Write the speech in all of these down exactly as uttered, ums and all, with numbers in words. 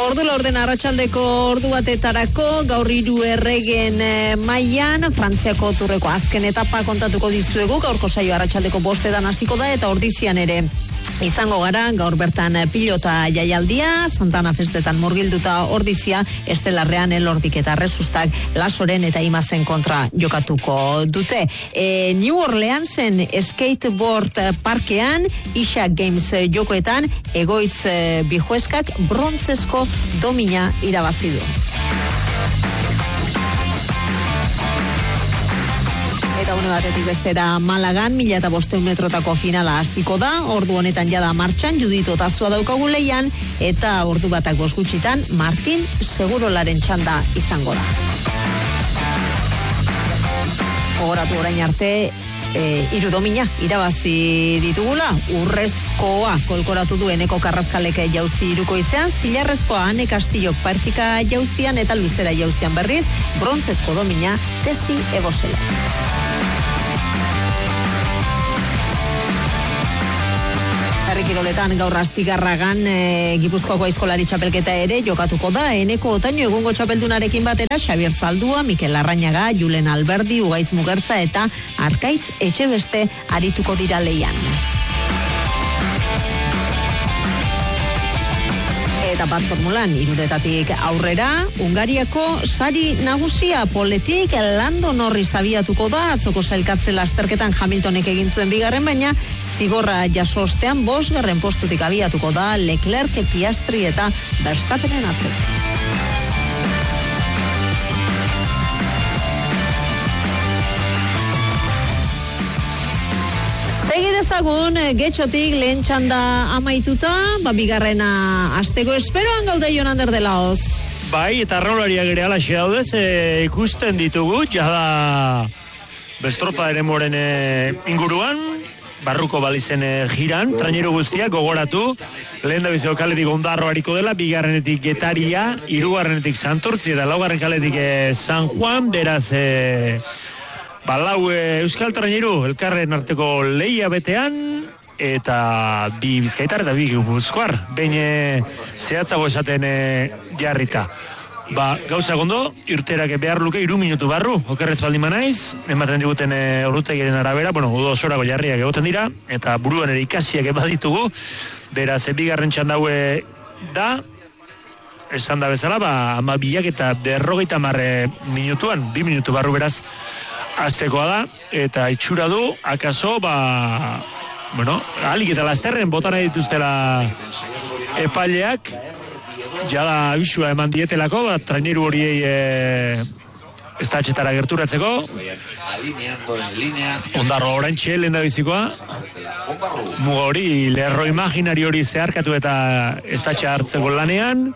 Ordu laurden arratsaldeko ordu batetarako gaur hiru erregen e, mailan Frantziako turreko azken etapa kontatuko dizuegu. Gaurko saio arratsaldeko bostetan hasiko da eta ordizian ere izango gara. Gaur bertan pilota jaialdia, Santana festetan murgilduta ordizia, Estelarrean Elordik eta Resustak Lasoren eta Imazen kontra jokatuko dute. E, New Orleansen skateboard parkean, Isha Games jokoetan, Egoitz e, Bijueskak brontzesko domina irabazi du. Eta une batetik bestera Malagan, mila eta bosteun metrotako finala hasiko da, ordu honetan jada martxan, Judito Tazua daukagu leian, eta ordu batak bost gutxitan, Martin Segurolaren txanda izango da. Gogoratu orain arte, e, hiru domina irabazi ditugula, urrezkoa kolkoratu du Eneko Karraskalek jauzi hirukoitzean, zilarrezkoa Ane Kastillok partika jauzian eta luzera jauzian berriz, brontzesko domina Tesi Ebosela. Kiroletan gaur Astigarragan e, Gipuzkoako aizkolari txapelketa ere jokatuko da. Eneko Otaino egungo txapeldunarekin batera Xabier Zaldua, Mikel Larrañaga, Julen Alberdi, Ugaitz Mugertza eta Arkaitz Etxebeste arituko dira leian. Eta bat formulan, irudetatik aurrera, Hungariako sari nagusia poletik Lando Norris abiatuko da, atzoko sailkatze lasterketan Hamiltonek egin zuen bigarren, baina zigorra jaso ostean bosgarren postutik abiatuko da Leclerc, Piastri eta Verstappenen atzetik. Segi dezagun, getxotik lehen txanda amaituta, ba, bigarrena asteko esperoan gaude Jonander de Laoz. Bai, eta arraunlariak ere alaxe daudez, e, ikusten ditugu, jada bestropa ere moren e, inguruan, barruko balizen e, jiran, traineru guztiak gogoratu, lehen da biziko kaletik Ondarro hariko dela, bigarrenetik Getaria, hirugarrenetik Santurtzi eta laugarren kaletik e, San Juan, beraz... E, Balau e, Euskal Traineru elkarren arteko lehia betean eta bi bizkaitar eta bi gipuzkoar behin e, zehatzago esaten e, jarrita. Ba, gauza gondo, irterak behar luke iru minutu barru, okerrez baldin manaiz, ematen diguten e, ordutegiren arabera, bueno, udo osorako jarriak egoten dira, eta buruan ere ikasiak ebaditugu, beraz, e, bigarren txandaue da, esan da bezala, ba, ama bilak eta berrogeita marre minutuan, bi minutu barru beraz, aztekoa da, eta itxura du, akaso, ba, bueno, alik eta lasterren botana dituztela epaileak, jada abisua eman dietelako, ba, traineru horiei e, estatxetara gerturatzeko, Ondarro oraintxe lehen da bizikoa, muga hori, lerro imaginari hori zeharkatu eta estatxe hartzeko lanean,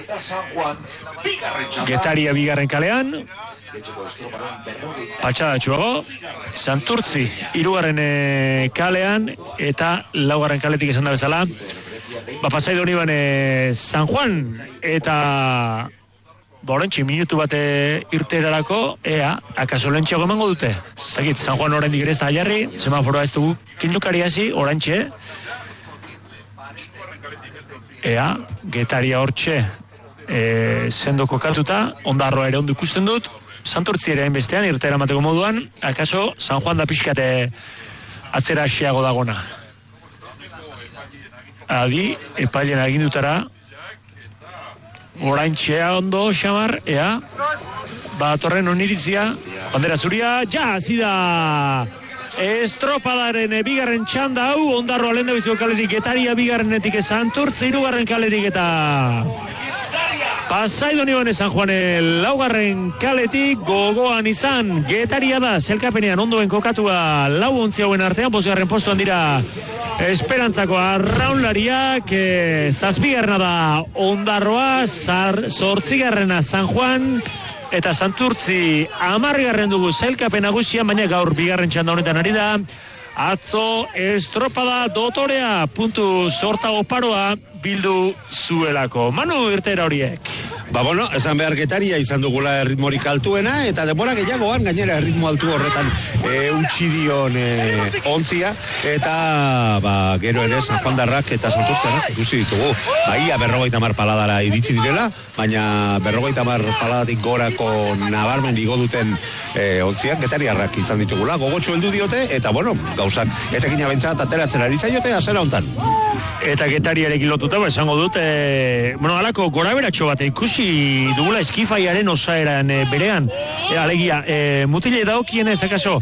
Getaria bigarren kalean, Patxadatxuago, Santurtzi hirugarren e, kalean eta laugarren kaletik esan da bezala, ba pasaido honi bane San Juan eta borentxi minutu bate irterarako, ea, akaso lentxeago emango dute. Ez dakit, San Juan oraindik ere ez da jarri, semaforoa ez dugu kindukari hasi, orantxe, ea, Getaria hortxe e, sendo kokatuta, Ondarroa ere ondo ikusten dut, Santurtzi ere hainbestean, irtera mateko moduan, akaso San Juan da pixkate atzera asiago dagona. Adi, epailen agindutara, oraintxea ondo, xamar, ea, ba, torren oniritzia, bandera zuria, ja, zida, estropadaren bigarren txanda hau, Ondarroa lehen da biziko kaletik, Getaria bigarrenetik Santurtzi, hirugarren kaletik eta... Pasaido nibane San Juane laugarren kaletik gogoan izan Getaria da, zelkapenean ondoen kokatua lau ontzi hauen artean, bosgarren postuan dira esperantzako arraunlariak, e, zazpigarrena da Ondarroa, zortzigarrena San Juan, eta Santurtzi amargarren dugu zelkapen nagusia, baina gaur bigarren txanda honetan ari da, atzo estropada dotorea, puntu sorta oparoa bildu zuelako. Manu, irtera horiek. Ba, bueno, esan behar Getaria izan dugula erritmorik altuena, eta denbora gehiagoan gainera erritmo altu horretan e, utxi dion e, ontzia, eta ba, gero ere San Juan Darrak eta Santurtzarrak ikusi ditugu. Baia berrogeita mar paladara iritsi direla, baina berrogeita mar paladatik gorako nabarmen igo duten e, ontziak Getariarrak izan ditugula. Gogotxo heldu diote, eta bueno, gauzak etekina bentsat ateratzen ari zaiote, azera hontan. Eta Getariarekin lotuta, ba, esango dut, e, bueno, alako gora beratxo bat ikusi dugula eskifaiaren osaeran e, berean, e, alegia, e, mutile daukien ez akaso,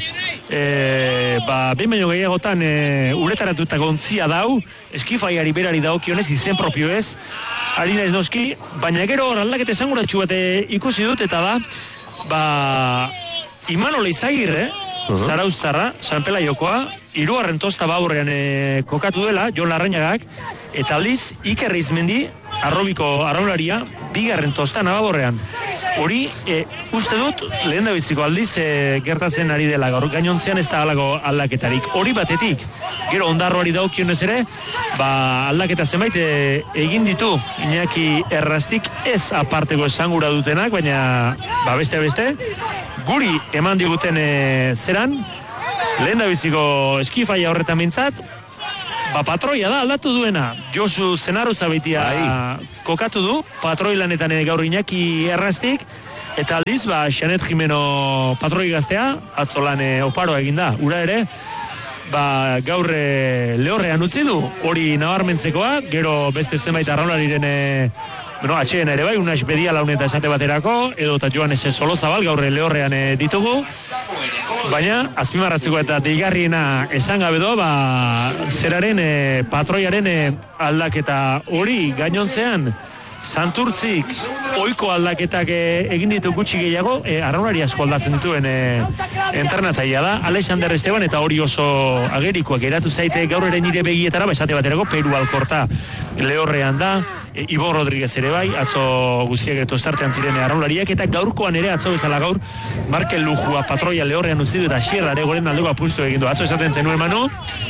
e, ba, behin baino gehiagotan e, uretaratutako ontzia dau, eskifaiari berari daukionez, izen propio ez, harina ez noski, baina gero aldaketa esanguratxu bat e, ikusi dut, eta da, ba, Imanol Izagirre, Uh -huh. Zarauztarra, San Pelaiokoa, hirugarren tosta baurrean e, kokatu dela, Jon Larrañagak, eta aldiz, Iker Izmendi, arrobiko arraularia, bigarren tosta nababorrean. Hori, e, uste dut, lehen da biziko aldiz e, gertatzen ari dela, gaur gainontzean ez da alago aldaketarik. Hori batetik, gero ondarroari daukionez ere, ba, aldaketa zenbait e, egin ditu, Iñaki Errastik ez aparteko esangura dutenak, baina, ba, beste beste, guri eman diguten e, zeran, lehen da biziko eskifaia horretan mintzat, ba, patroia da aldatu duena. Josu Zenarrotza baitia kokatu du, patroi lanetan gaur Iñaki Errastik, eta aldiz, ba, Xanet Jimeno patroi gaztea, atzolan e, oparoa eginda, ura ere, ba, gaur e, lehorrean utzi du, hori nabarmentzekoa, gero beste zenbait arraulariren e, bueno, atxeen ere bai, Unax Bedia launeta esate baterako, edo eta Joan ese Solozabal gaur lehorrean e, ditugu, baina azpimarratzeko eta deigarriena esan gabe do, ba, zeraren e, patroiaren e, aldaketa hori gainontzean, Santurtzik ohiko aldaketak e, egin ditu gutxi gehiago, e, arraunari asko aldatzen dituen e, entrenatzailea da, Alexander Esteban, eta hori oso agerikoak geratu zaite gaur ere nire begietara, ba, esate baterako Peru Alkorta lehorrean da, e, Ibon Rodríguez ere bai, atzo guztiak eto estartean ziren arraunariak, eta gaurkoan ere atzo bezala gaur Markel Lujua patroia lehorrean utzi du eta Sierra ere goren aldeko apustu egin du, atzo esaten zenuen Manu,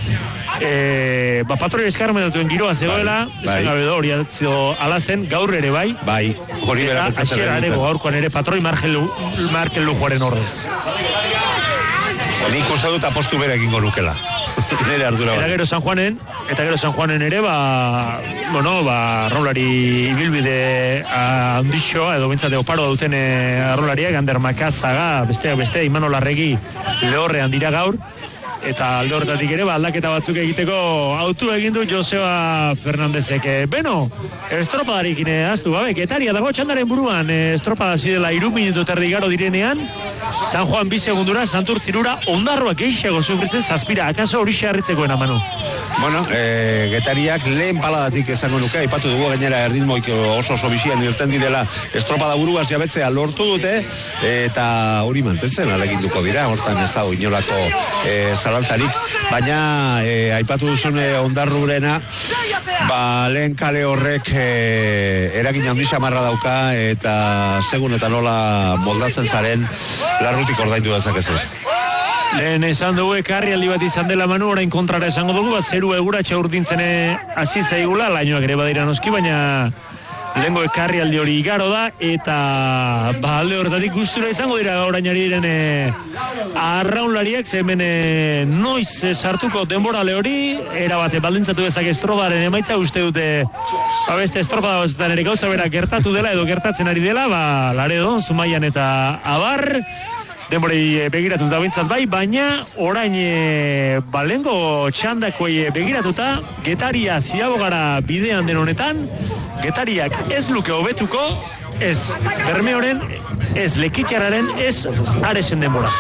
e, ba, patroi eskarmenatuen giroa zegoela, esan gabe do, hori atzo alazen, gaur ere bai, bai, hori bera eta Sierra ere gaurkoan ere patroi Markel Lujuaren ordez. Nik uste dut apostu bera egingo nukela. Nere ardura eta gero San Juanen, eta gero San Juanen ere, ba, bueno, ba, arraulari ibilbide handixoa, edo bintzate oparoa duten arraulariak, Ander Makazaga, besteak beste, Imanol Arregi lehorrean dira gaur, eta alde horretatik ere, ba, aldaketa batzuk egiteko autu egin du Joseba Fernandezek. E, beno, estropadarekin aztu gabe, Getaria dago txandaren buruan, e, estropada zidela iru minutu terdi garo direnean, San Juan bi segundura, Santurtzirura, ondarroak geixago sufritzen zazpira, akaso hori xarritzekoena, Manu? Bueno, e, Getariak lehen paladatik esango nuke, aipatu dugu gainera erritmoik oso oso bizian irten direla estropada buruaz jabetzea lortu dute, eta hori mantentzen aleginduko dira, hortan ez dago inolako e, zalantzarik, baina e, aipatu duzune ondarrurena, ba, lehen kale horrek e, eragin handi samarra dauka, eta segun eta nola moldatzen zaren, larrutik ordaindu dezakezu. Lehen esan dugu ekarri aldi bat izan dela Manu, orain kontrara esango dugu, ba, zeru eguratxe urdintzen hasi zaigula, lainoak ere badira noski, baina lehengo ekarri aldi hori igaro da, eta ba, alde horretatik gustura izango dira orainari diren e, arraunlariak, zemen e, noiz e, sartuko denborale hori, erabate baldintzatu dezak estroparen emaitza, uste dute ba, beste estropada batzutan ere gauza bera gertatu dela, edo gertatzen ari dela, ba, Laredo, Zumaian eta Abar, denborei begiratuta bintzat bai, baina orain e, balengo txandakoi begiratuta, Getaria ziabogara bidean den honetan, Getariak ez luke hobetuko, ez Bermeoren, ez Lekitxarraren, ez Aresen denbora.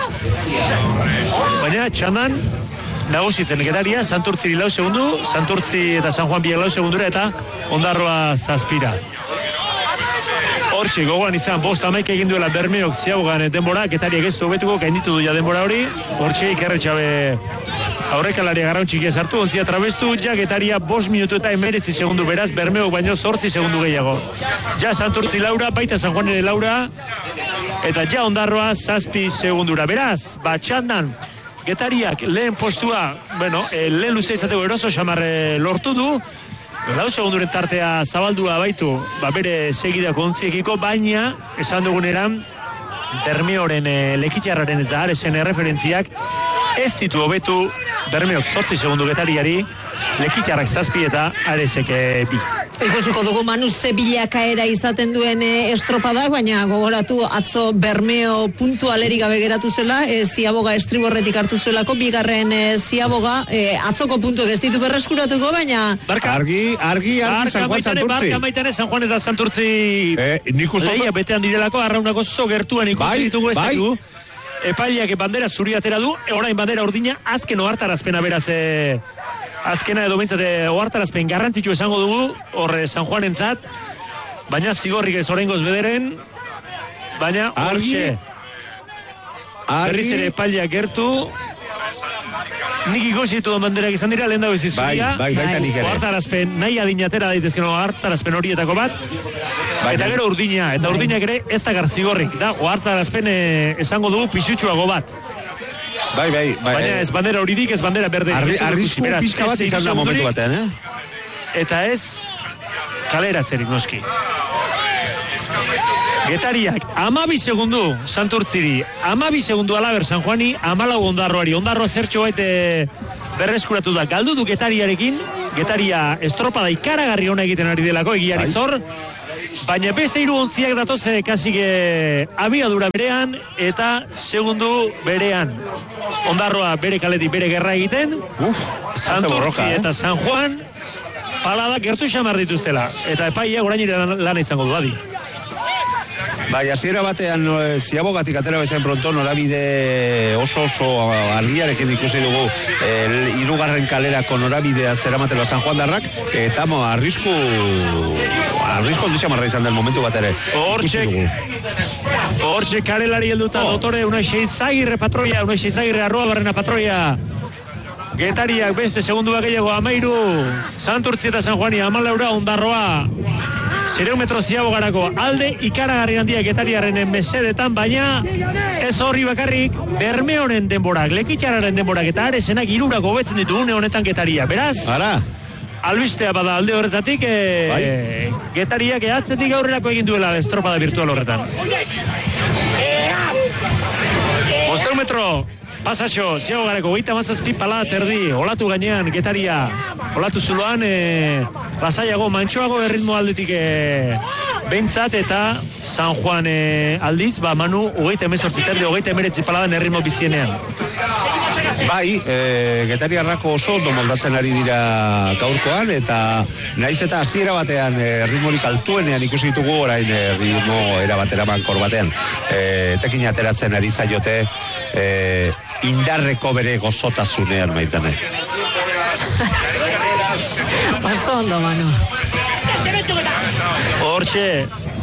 Baina txandan nagusitzen Getaria, Santurtzi lau segundu, Santurtzi eta San Juan biak lau segundura, eta Ondarroa zazpira. Hortxe, gogoan izan, bost amaik egin duela Bermeok ziabogan denbora, Getariak ez du hobetuko, gainditu du ja denbora hori, hortxe ikerretxabe aurrekalaria garrantxikia sartu, ontzia trabestu, ja Getaria bost minutu eta emeretzi segundu beraz, Bermeok baino zortzi segundu gehiago. Ja Santurtzi laura, baita San Juan ere laura, eta ja Ondarroa zazpi segundura. Beraz, batxandan, Getariak lehen postua, bueno, eh, lehen luze izateko eroso xamarre lortu du, lau segunduren tartea zabaldua baitu, ba bere segida kontziekiko, baina esan duguneran Bermeoren e, lekitxarraren eta Aresen erreferentziak ez ditu hobetu Bermeok zortzi segundu getariari, lekitxarrak zazpi eta Aresek e, bi. Ikusiko dugu Manu ze bilakaera izaten duen e, estropadak, baina gogoratu atzo Bermeo puntualerik gabe geratu zela, e, Ziaboga estriborretik hartu zuelako, bigarren e, Ziaboga e, atzoko puntuek ez ditu berreskuratuko, baina... Barka. Argi, argi, argi, San Juan Santurtzi. Barka maitane, San Juan eta Santurtzi eh, leia betean direlako, arraunako zo gertuan ikusi ditugu ez dugu. Epaileak bandera zuri atera du, orain bandera urdina, azken ohartarazpena beraz... E, azkena edo bintzate ohartarazpen garrantzitsu esango dugu, horre San Juanentzat, baina zigorrik ez oraingoz bederen, baina hortxe. Berriz ere epaileak gertu, nik ikusi ditudan banderak izan dira, lehen dago izizuria, bai, bai, bai, ohartarazpen nahi adinatera daitezken ohartarazpen horietako bat, bai, eta gero urdina, eta urdinak ere ez da garzigorrik, da ohartarazpen eh, esango dugu pisutsuago bat. Bai, bai, bai. Baina ez bandera horirik, ez bandera berde. Arrisku pixka bat izan da momentu batean, eh? Eta ez kaleratzerik noski. Getariak, amabi segundu Santurtziri, amabi segundu Alaber San Juani, amalau Ondarroari. Ondarroa zertxo baite berreskuratu da. Galdu du Getariarekin, Getaria estropada ikaragarri ona egiten ari delako, egiari zor. Baina beste hiru ontziak datoze kasik abiadura berean eta segundu berean. Ondarroa bere kaletik bere gerra egiten. Uf, Santurtzi eh? Eta San Juan palada gertu xamar dituztela. Eta epaia orainera lana izango du adi. Bai, hasiera batean no, Ziabogatik atera bezain pronto norabide oso oso argiarekin ikusi dugu hirugarren kalerako norabidea zeramatela San Juan darrak, eta mo, arrisku arrisku ondizia marra izan del momentu bat ere. Hortxe, hortxe karelari helduta oh. Dotore, una xeizagirre patroia, una xeizagirre arroa barrena patroia. Getariak beste segundua gehiago amairu, Santurtzi eta San Juani amalaura Ondarroa. Zereumetro Ziabogarako alde ikaragarri handia Getariaren mesedetan, baina ez horri bakarrik Bermeoren denborak, Lekitxararen denborak eta Aresenak irurako hobetzen ditu une honetan Getaria. Beraz, Ara. Albistea bada alde horretatik, e, Getariak ehatzetik aurrerako egin duela estropada virtual horretan. Bosteumetro pasatxo, Ziabogarako goita mazazpi palada terdi, olatu gainean Getaria, olatu zuloan, e, lasaiago, mantxoago erritmo aldetik e, behintzat, eta San Juan e, aldiz, ba, Manu, hogeita emezortzi terdi, hogeita emeretzi paladan erritmo bizienean. Bai, e, Getariarrako oso ondo moldatzen ari dira gaurkoan, eta naiz eta hasiera batean e, ritmorik altuenean ikusi ditugu orain e, ritmo erabatera mankor batean. E, tekin ateratzen ari zaiote e, indarreko bere gozotasunean maitane. Oso ondo, Manu. Hortxe,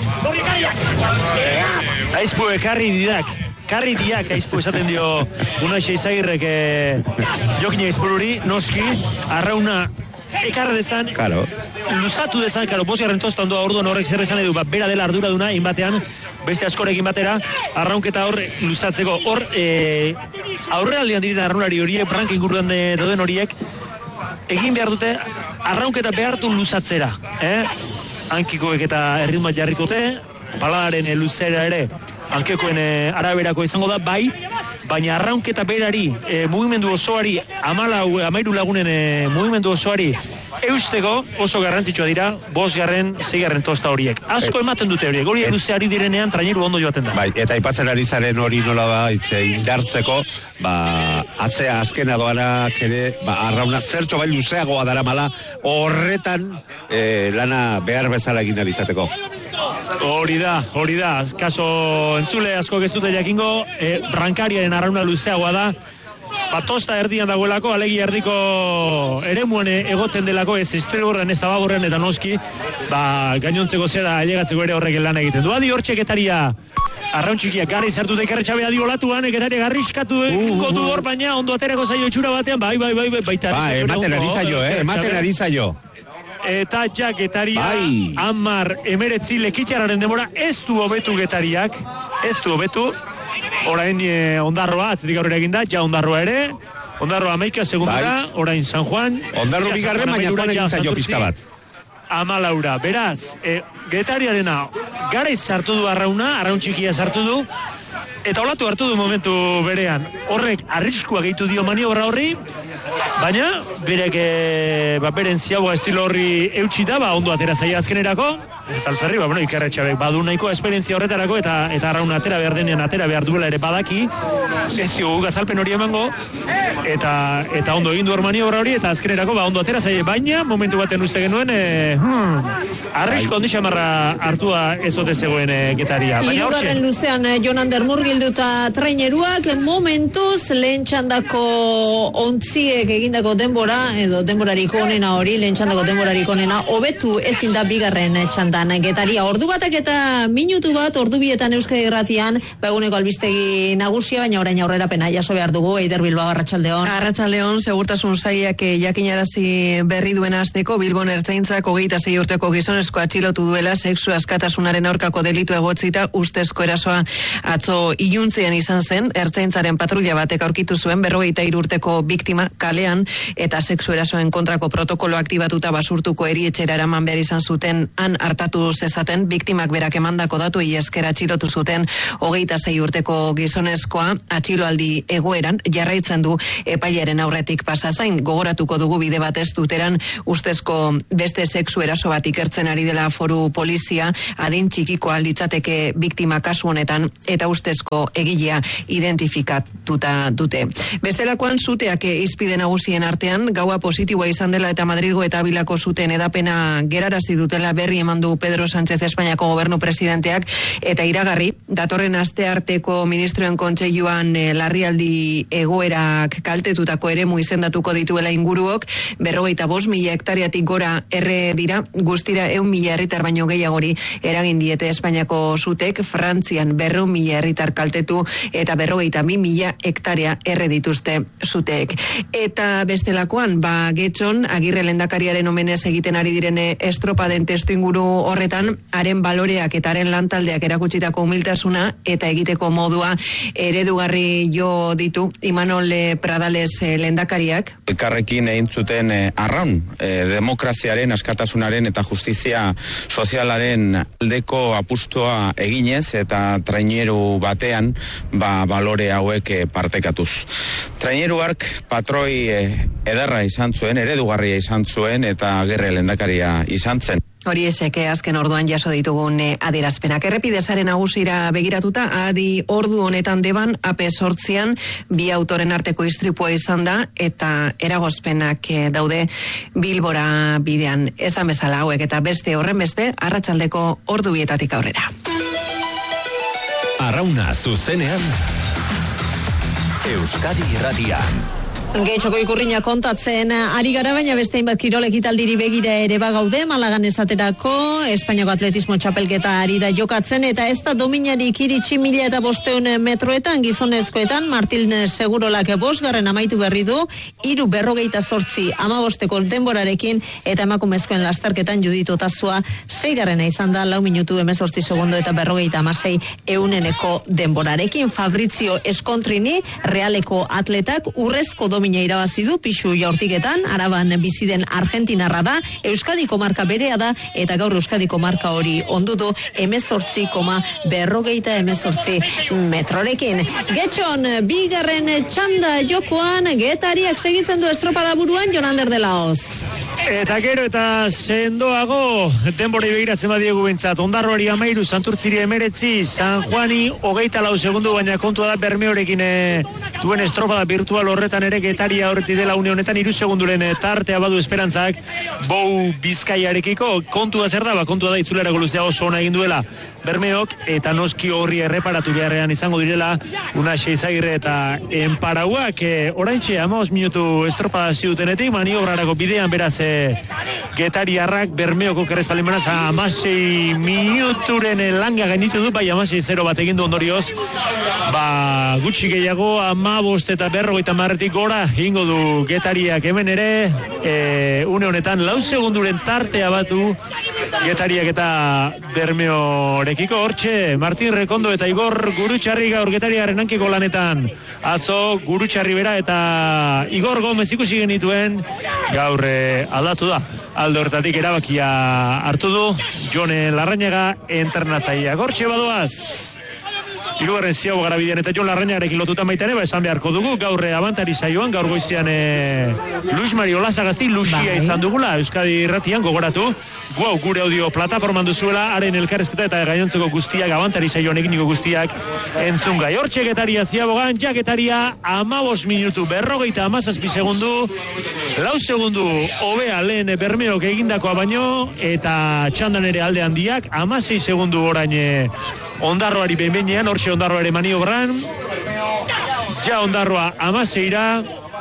aizpu ekarri didak. Karri diak aizpu esaten dio una xeizagirrek eh, jokin aizpururi, noski, arrauna ekarra dezan, claro. Luzatu dezan, karo, bosgarren tosta ondoa orduan horrek zer esan edu, ba, bera dela ardura duna, inbatean, beste askorekin batera, arraunketa hor luzatzeko, hor eh, aurrealdean direna arraunari horiek, ranking inguruan dauden horiek, egin behar dute, arraunketa behartu luzatzera, eh? Hankikoek eta erritmoa jarrikote, paladaren luzera ere, hankekoen e, araberako izango da, bai, baina arraunketa berari, e, mugimendu osoari, amalau, amairu lagunen e, mugimendu osoari, eusteko oso garrantzitsua dira, bosgarren, seigarren tosta horiek. Asko ematen dute horiek, horiek luzeari direnean traineru ondo joaten da. Bai, eta aipatzen ari zaren hori nola ba, indartzeko, ba, atzea azkena doanak ere, ba, arrauna zertxo bai luzeagoa dara mala, horretan e, lana behar bezala egin izateko. Hori da, hori da, kaso entzule asko ez dute jakingo, e, brankariaren arrauna luzeagoa da, patosta erdian dagoelako, alegi erdiko eremuan egoten delako, ez estrelborren, ez ababorren, eta noski, ba, gainontzeko zera, ailegatzeko ere horrek lan egiten du. Adi hortxe Getaria, arrauntxikiak garri zartu dekarretxabe adi olatuan, Getaria garriskatu uh, du hor, baina ondo aterako zaio etxura batean, bai, bai, bai, bai, baita. Ba, ematen ari zaio, eh, ematen ari zaio. Eta ja Getaria, hamar emeretzi Lekitxararen demora, ez du hobetu Getariak, ez du hobetu, orain e, Ondarroa, atzetik aurrera eginda, ja Ondarroa ere, Ondarroa amaika segundura, orain San Juan. Ondarro bigarren, baina Juan egin zaio pizka bat. amalaura. Beraz, e, Getariarena garaiz sartu du arrauna, arraun txikia sartu du, eta olatu hartu du momentu berean. Horrek arriskua gehitu dio maniobra horri, baina berek e, ba, beren ziagoa estilo horri eutxi da, ba, ondo atera zaila azkenerako. Ez alferri, ba, bueno, ikerretxabek badu nahiko esperientzia horretarako, eta eta arraun atera behar denean atera behar duela ere badaki, ez diogu gazalpen hori emango, eta eta ondo egin du hor maniobra hori, eta azkenerako ba, ondo atera zaila, baina momentu baten uste genuen, e, hmm, arrisko ondi xamarra hartua ezote zegoen e, Getaria. Hirugarren luzean eh, Jon Ander murgilduta traineruak, momentuz lehen txandako ontziek egindako denbora, edo denborarik onena hori, lehen txandako denborarik onena, hobetu ezin da bigarren txanda. Getaria, ordu batak eta minutu bat, ordu bietan Euskadi Irratian, beguneko albistegi nagusia, baina orain aurrera pena jaso behar dugu, Eider Bilbao, Arratsaldeon. Arratsaldeon, segurtasun sailak jakinarazi berri duen asteko Bilbon ertzaintzak hogeita sei urteko gizonezko atxilotu duela sexu askatasunaren aurkako delitu egotzita ustezko erasoa atzo iluntzean izan zen, ertzaintzaren patrulla batek aurkitu zuen berrogeita hiru urteko biktima kalean eta sexu erasoen kontrako protokolo aktibatuta basurtuko erietxera eraman behar izan zuten han hartatu zezaten, biktimak berak emandako datuei esker atxilotu zuten hogeita sei urteko gizonezkoa atxiloaldi egoeran jarraitzen du epailearen aurretik pasa zain. Gogoratuko dugu bide batez duteran ustezko beste sexu eraso bat ikertzen ari dela foru polizia, adin txikikoa litzateke biktima kasu honetan eta ustezko egilea identifikatuta dute. Bestelakoan zuteak izpide nagusien artean gaua positiboa izan dela eta Madrilgo eta Bilako zuten edapena gerarazi dutela berri eman du Pedro Sánchez Espainiako gobernu presidenteak eta iragarri, datorren astearteko ministroen kontseiluan e, larrialdi egoerak kaltetutako eremu izendatuko dituela inguruok, berrogeita bost mila hektariatik gora erre dira, guztira ehun mila herritar baino gehiagori eragin diete Espainiako zutek, Frantzian berrehun mila herritar kaltetu eta berrogeita bi mila hektaria erre dituzte zuteek. Eta bestelakoan, ba Getxon, Agirre lehendakariaren omenez egiten ari direne estropaden testu inguru horretan, haren baloreak eta haren lantaldeak erakutsitako humiltasuna eta egiteko modua eredugarri jo ditu Imanol Pradales lehendakariak. Elkarrekin egin zuten eh, arraun, eh, demokraziaren, askatasunaren eta justizia sozialaren aldeko apustua eginez eta traineru batean ba, balore hauek eh, partekatuz. Traineru hark patroi eh, ederra izan zuen, eredugarria izan zuen eta Agirre lehendakaria izan zen. Hori eseke azken orduan jaso ditugun eh, adierazpenak. Errepidezaren nagusira begiratuta, adi ordu honetan deban, A P zortzian, bi autoren arteko istripua izan da, eta eragozpenak eh, daude Bilbora bidean. Esan bezala hauek eta beste horren beste, arratsaldeko ordu bietatik aurrera. Arrauna zuzenean, Euskadi Irratian. Gehitxoko ikurriña kontatzen ari gara, baina beste hainbat kirol ekitaldiri begira ere bagaude, Malagan esaterako Espainiako atletismo txapelketa ari da jokatzen, eta ez da dominarik iritsi mila eta bosteun metroetan gizonezkoetan, Martin Segurolak bosgarren amaitu berri du, hiru berrogeita zortzi amabosteko denborarekin, eta emakumezkoen lasterketan Judit Otazua seigarrena izan da, lau minutu hemezortzi segundo eta berrogeita hamasei euneneko denborarekin. Fabrizio Eskontrini, Realeko atletak urrezko domina irabazi du pisu jaurtiketan, Araban bizi den argentinarra da, Euskadiko marka berea da, eta gaur Euskadiko marka hori ondutu hemezortzi koma berrogeita hemezortzi metrorekin. Getxon, bigarren txanda jokoan, Getariak segitzen du estropada buruan, Jon Ander de Laoz. Eta gero eta sendoago denbora begiratzen badiegu bentsat. Ondarroari amairu, Santurtziri emeretzi, San Juani hogeita lau segundu, baina kontua da Bermeorekin e, duen estropada virtual horretan ere Getaria horreti dela une honetan hiru segunduren e, tartea badu esperantzak Bou Bizkaiarekiko. Kontua zer da, ba, kontua da itzulera goluzea oso ona egin duela Bermeok, eta noski horri erreparatu beharrean izango direla Unaxe Izagirre eta Enparauak. E, oraintxe hamabost minutu estropada ziutenetik, maniobrarako bidean beraz e, Getariarrak Bermeoko kerrezpalinmanaz hamasei minuturen langa gainitu du, bai hamasei zero bat egin du ondorioz, ba gutxi gehiago hamabost eta berrogeita marretik gora ingo du Getariak hemen ere, e, une honetan lau segunduren tartea batu Getariak eta Bermeorekiko. Hortxe, Martin Rekondo eta Igor Gurutxarri gaur Getariaren hankiko lanetan. Atzo Gurutxarri bera eta Igor Gomez ikusi genituen gaur e, aldatu da. Alde horretatik erabakia hartu du, Jone Larrañaga entrenatzailea. Gortxe badoaz. Hirugarren ziago garabidean eta Jon Larrañagarekin lotutan baita ere, ba, esan beharko dugu, gaur abantari saioan, gaur goizean e, Luis Mario Lasagazti Lucia bai. Izan dugula, Euskadi Irratian gogoratu, guau gure audio plataforman duzuela, haren elkarrezketa eta gainontzeko guztiak, abantari saioan eginiko guztiak entzun gai. Hortxe Getaria ziabogan, ja Getaria amabos minutu, berrogeita amazazpi segundu, lau segundu, hobea lehen Bermeok egindakoa baino, eta txandan ere alde handiak, amasei segundu orain e, Ondarroari behin-behinean, hortxe Ondarroa ere maniobran, ja Ondarroa amaseira,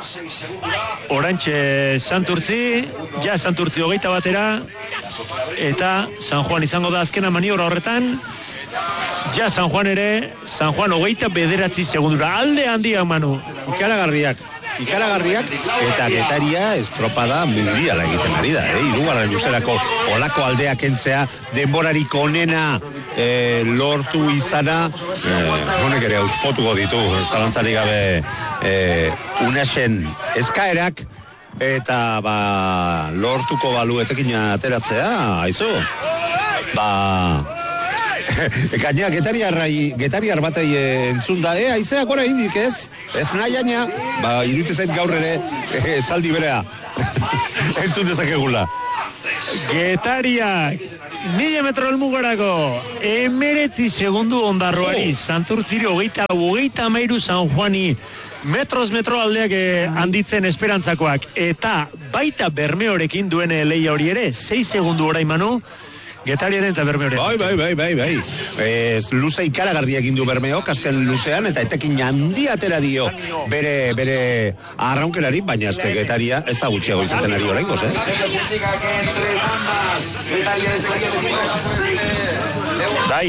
orantxe Santurtzi, ja Santurtzi hogeita batera, eta San Juan izango da azkena maniobra horretan, ja San Juan ere, San Juan hogeita bederatzi segundura, alde handiak Manu. Ikaragarriak. Ikaragarriak eta Getaria estropada mundiala egiten ari da, eh? Hirugarren luzerako olako aldeak entzea, denborarik onena eh, lortu izana, eh, honek ere auspotuko ditu, zalantzarik gabe eh, unasen eskaerak, eta ba, lortuko balu etekina ateratzea, haizu, ba... Gaina, getariarrai, getariar batei entzun da, eh, aizeak ora indik ez, ez nahi aina, ba, irutzen gaur ere, eh, saldi berea, entzun dezakegula. Getariak, mila metro elmugarako, emeretzi segundu Ondarroari, oh. Santurtziri hogeita, hogeita amairu San Juani, metroz metro aldeak eh, handitzen esperantzakoak, eta baita Bermeorekin duen leia hori ere, sei segundu orain Manu, Getariaren eta Bermeoren. Bai, bai, bai, bai, bai. E, luze ikaragarria egin du Bermeok, azken luzean, eta etekin handi atera dio bere, bere arraunkelari, baina azken Getaria ez da gutxiago izaten ari oraingoz, eh? Bai.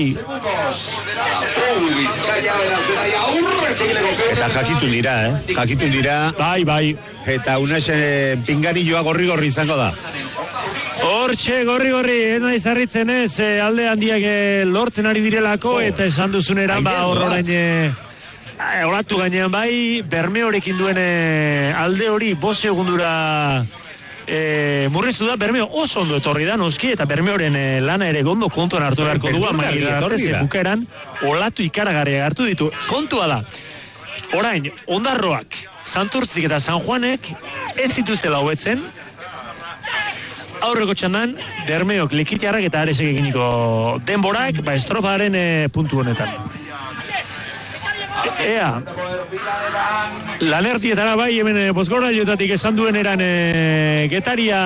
Eta jakitun dira, eh? Jakitun dira. Bai, bai. Eta unaxen pinganilloa gorri-gorri izango da. Hortxe, gorri-gorri, ena izarritzen ez, e, alde handiak e, lortzen ari direlako, oh. Eta esan duzun eran, ba, horrorain, e, olatu gainean bai, Bermeorekin duen e, alde hori, bost segundura e, murriztu da, Bermeo oso ondo etorri da, noski, eta Bermeoren e, lana ere gondo kontuan hartu beharko du, amagira artez, bukaeran, olatu ikaragarria hartu ditu. Kontua da, orain, Ondarroak, Santurtzik eta San Juanek, ez dituzela hobetzen, aurreko txandan, Bermeok likitjarrak eta aresek eginiko denborak, ba estrofaren e, puntu honetan. Ea, lanertietara bai, hemen e, bozgora jotatik esan duen eran e, Getaria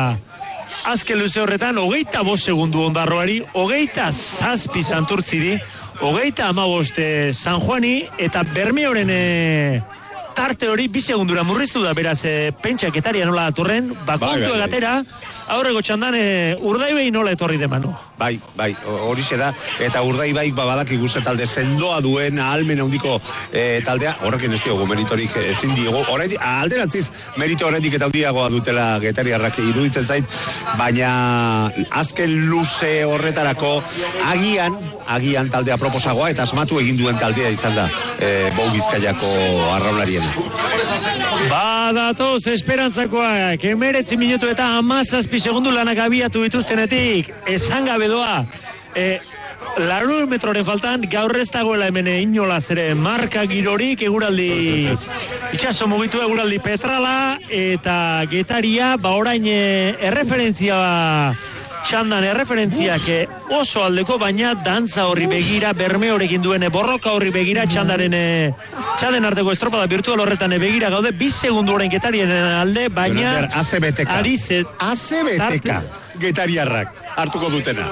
azken luze horretan, hogeita bost segundu Ondarroari, hogeita zazpi Santurtziri, hogeita amabost e, San Juani, eta Bermeoren e, tarte hori bi segundura murriztu da, beraz, e, pentsa Getaria nola aturren, ba kontu egatera, aurreko txandan e, Urdaibai nola etorri de Manu. Bai, bai, hori da, eta Urdaibai badak iguze talde sendoa duen ahalmen handiko e, taldea, horrekin ez diogu meritorik ezin diogu, horretik, alderantziz, merito horretik eta handiagoa dutela Getariarrak iruditzen zait, baina azken luze horretarako agian, agian taldea proposagoa, eta asmatu egin duen taldea izan da, e, Bou Bizkaiako arraunlarien. Badatoz esperantzakoak, emeretzi minutu eta amazazpi segundu lanak abiatu dituztenetik, esan gabe doa, e, larur metroren faltan, gaur ez dagoela hemen inola zere marka girorik, eguraldi itxaso mugitu eguraldi petrala, eta Getaria, ba orain e, erreferentzia txandan erreferentziak oso aldeko, baina dantza horri begira, Bermeorekin duen borroka horri begira, txandaren txaden arteko estropada virtual horretan begira gaude, bi segundu orain Getariaren alde, baina A C B T K ari zet A C B T K Getariarrak hartuko dutena.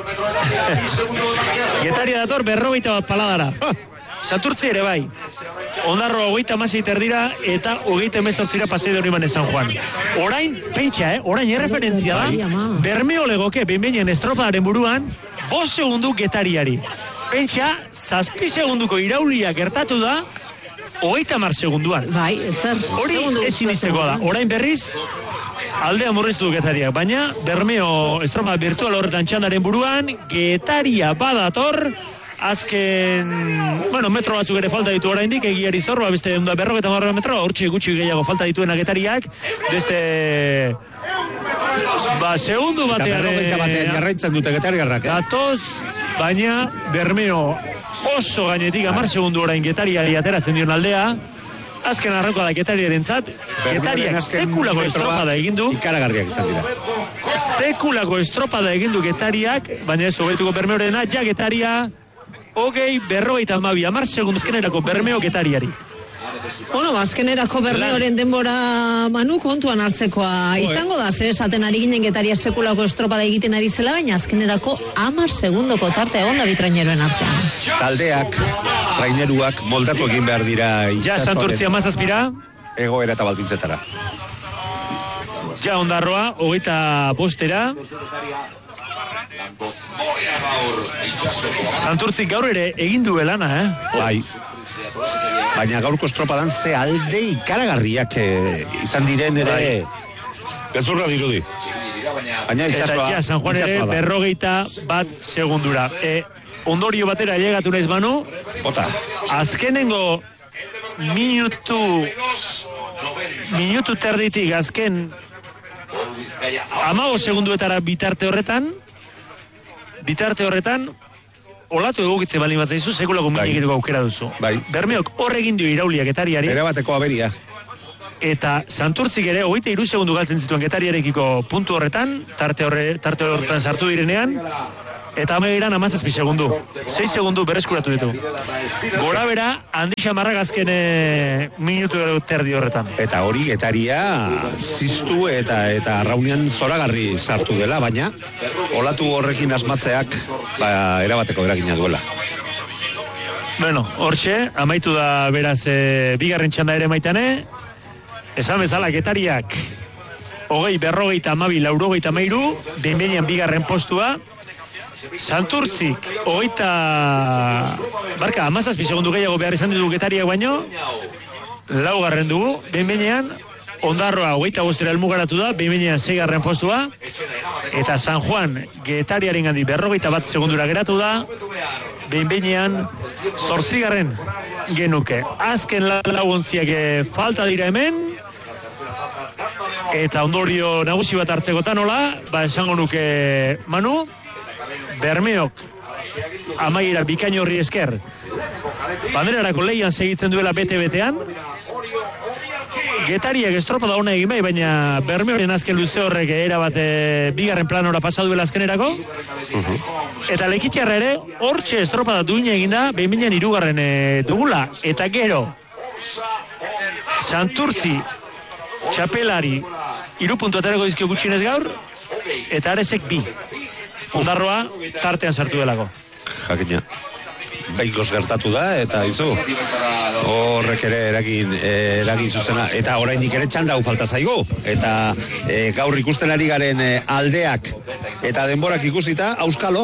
Getaria dator berrogeita bat paladara. Santurtzi ere bai. Ondarroa hogeita amasei terdira eta hogeita hemezortzira pasei da hori mane San Juan. Orain, pentsa, eh? Orain erreferentzia da, Bermeo legoke, behin-behinen estropadaren buruan, bost segundu Getariari. Pentsa, zazpi segunduko iraulia gertatu da, hogeita hamar segunduan. Bai, ezer. Hori ezin izteko da. Orain berriz, aldea murriztu du Getariak, baina Bermeo estropa virtual horretan txandaren buruan, Getaria badator, azken, bueno, metro batzuk ere falta ditu oraindik, egiari zorba, beste da berrogeta marra metro, hortxe gutxi gehiago falta dituena Getariak, beste Ba, segundu Eta batean... berrogeita batean jarraitzen dute getariarrak, eh? Datoz, baina Bermeo oso gainetik amar segundu orain Getariari ateratzen dion aldea. Azken arrankoa da Getariaren zat. Getariak sekulako estropada egindu. Ikaragarriak izan dira. Sekulako estropada egindu Getariak, baina ez hobetuko Bermeorena, ja Getaria, hogei, berrogeita amabi, amar segundu azkenerako Bermeo Getariari. Bueno, azkenerako Bermeoren denbora Manu kontuan hartzekoa izango da, ze esaten ari ginen Getaria sekulako estropada egiten ari zela, baina azkenerako hamar segundoko tarte egon da bi traineroen artean. Taldeak, traineruak moldatu egin behar dira Ja, Santurtzi amazazpira. Egoera eta baldintzetara. Ja, Ondarroa, hogeita bostera. Santurtzik gaur ere egin duelana, eh? Bai. Baina gaurko estropadan ze alde ikaragarriak eh, izan diren ere gezurra dirudi. Baina itxasoa... Eta ja, San Juan ere berrogeita bat segundura. E, ondorio batera llegatu naiz Manu. Ota. Azkenengo minutu... Minutu terditik azken... Amago segunduetara bitarte horretan... Bitarte horretan... Olatu egokitze baldin bat zaizu, sekulako minik aukera duzu. Bai. Bermeok hor egin dio iraulia Getariari. Erabateko aberia. Eta Santurtzik ere, hogeita hiru segundu galtzen zituen Getariarekiko puntu horretan, tarte, horre, tarte horretan sartu direnean, eta amaieran amazazpi segundu. Sei segundu berreskuratu ditu. Gora bera, handi xamarrak azken e, minutu terdi horretan. Eta hori Getaria ziztu eta eta arraunean zoragarri sartu dela, baina olatu horrekin asmatzeak ba, erabateko eragina duela. Bueno, hortxe, amaitu da beraz e, bigarren txanda ere maitane. Esan bezala Getariak hogei, berrogeita amabi, laurogeita amairu, behin bigarren postua. Santurtzik, hogeita... Barka, amazazpi segundu gehiago behar izan ditu Getariak baino, laugarren dugu, behin Ondarroa hogeita bostera helmugaratu da, behin seigarren postua, eta San Juan Getariaren gandi berrogeita bat segundura geratu da, behin zortzigarren genuke. Azken laguntziak falta dira hemen, eta ondorio nagusi bat hartzekotan nola, ba esango nuke Manu, Bermeok amaiera bikaino horri esker banderarako leian segitzen duela bete-betean. Getariak estropada ona egin bai, baina Bermeoren azken luze horrek erabat bigarren planora pasaduela azkenerako. Eta Lekitxarra ere hortxe estropada duina eginda behin binean hirugarren e, dugula. Eta gero Santurtzi txapelari hiru puntu aterako dizkio gutxinez gaur, eta Aresek bi. Ondarroa tartean sartu delako. Jakina. Beikoz gertatu da, eta izu horrek ere eragin, eragin zuzena. Eta oraindik ere txanda hau falta zaigu. Eta e, gaur ikusten ari garen e, aldeak eta denborak ikusita, auskalo.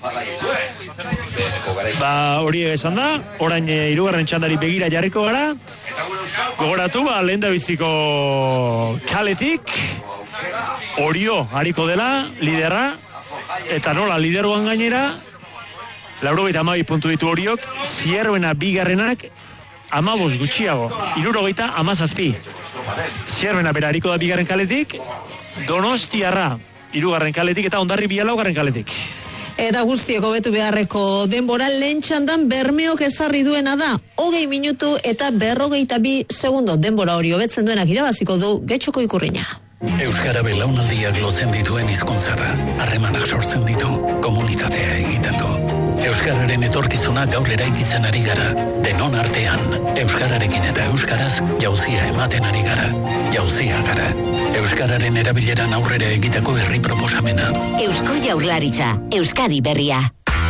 Ba hori esan da, orain e, hirugarren txandari begira jarriko gara. Gogoratu, ba, lehen da biziko kaletik Orio hariko dela, liderra. Eta nola, lideruan gainera, laurogeita amabi puntu ditu Oriok, Zierruena bigarrenak, amabos gutxiago, hirurogeita amazazpi. Zierruena bera hariko da bigarren kaletik, Donostiarra, hirugarren kaletik, eta Hondarribia laugarren kaletik. Eta guztiek hobetu beharreko denbora lehen txandan Bermeok ezarri duena da, hogei minutu eta berrogeita bi segundo denbora hori hobetzen duenak irabaziko du Getxoko Ikurriña. Euskara belaunaldiak lotzen dituen hizkuntza da. Harremanak sortzen ditu, komunitatea egiten du. Euskararen etorkizuna gaur eraikitzen ari gara. Denon artean, euskararekin eta euskaraz jauzia ematen ari gara. Jauzia gara. Euskararen erabileran aurrera egiteko herri proposamena. Eusko Jaurlaritza, Euskadi berria.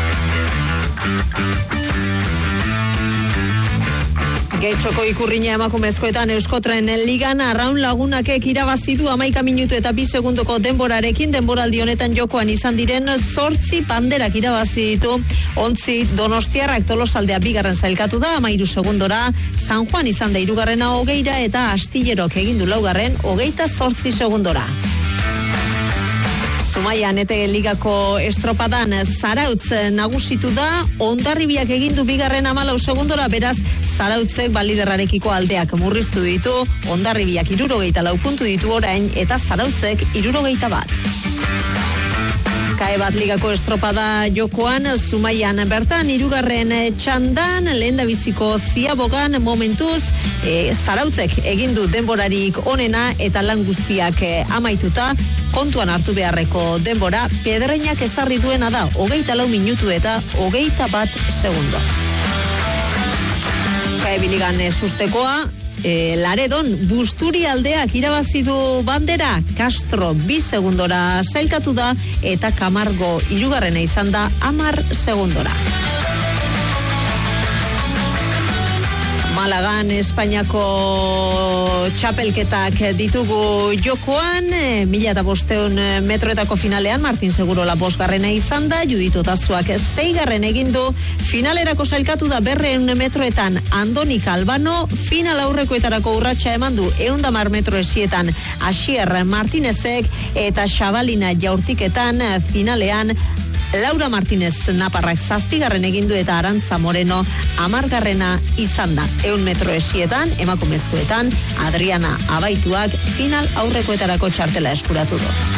Getxoko Ikurriña emakumezkoetan Euskotren ligan arraun lagunakek irabazi du hamaika minutu eta bi segundoko denborarekin. Denboraldi honetan jokoan izan diren zortzi banderak irabazi ditu. Ontzi Donostiarrak Tolosaldea bigarren sailkatu da hamairu segundora. San Juan izan da hirugarrena hogeira eta Astillerok egin du laugarren hogeita zortzi segundora. Zumaian eta ligako estropadan Zarautz nagusitu da, Hondarribiak egindu bigarren hamalau segundora, beraz Zarautzek baliderrarekiko aldeak murriztu ditu, Hondarribiak hirurogeita lau puntu ditu orain eta Zarautzek hirurogeita bat. Kae bat ligako estropada jokoan, Zumaian bertan, hirugarren txandan, lehendabiziko ziabogan momentuz, e, Zarautzek egindu denborarik onena eta lan guztiak e, amaituta, kontuan hartu beharreko denbora, Pedreinak ezarri duena da, hogeita lau minutu eta hogeita bat segundo. Kae biligan e, sustekoa, E, Laredon, Busturi aldeak irabazi du bandera, Castro bi segundora sailkatu da eta Camargo hirugarrena izan da hamar segundora. Malagan Espainiako txapelketak ditugu jokoan, mila eta bosteun metroetako finalean Martin Segurola bosgarrena izan da, Judito Tazuak seigarren egindu, finalerako sailkatu da berreun metroetan Andoni Albano, final aurrekoetarako urratsa eman du eundamar metro esietan Asier Martinezek eta Xabalina jaurtiketan finalean Laura Martinez Naparrak zazpigarren egindu eta Arantza Moreno amargarrena izan da. Eun metro esietan, emakumezkoetan, Adriana Abaituak final aurrekoetarako txartela eskuratu du.